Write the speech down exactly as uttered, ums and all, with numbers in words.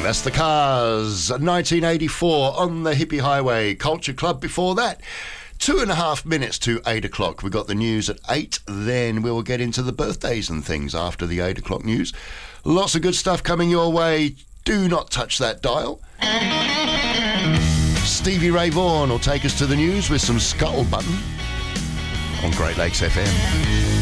That's the Cars, nineteen eighty-four on the Hippie Highway. Culture Club before that. Two and a half minutes to eight o'clock. We got the news at eight. Then we'll get into the birthdays and things after the eight o'clock news. Lots of good stuff coming your way. Do not touch that dial. Stevie Ray Vaughan will take us to the news with some Scuttle Button on Great Lakes F M.